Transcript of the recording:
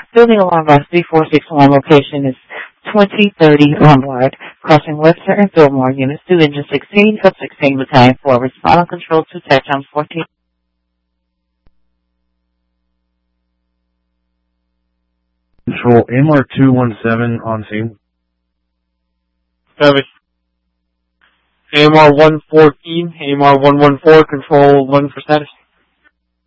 Building alarm box 3461 location is 2030 Lombard, crossing Webster and Fillmore, units 2 engine 16, sub 16 battalion forward, final control 2 TACOM 14. Control AMR 217 on scene. Copy. AMR 114, AMR 114, control 1 for status.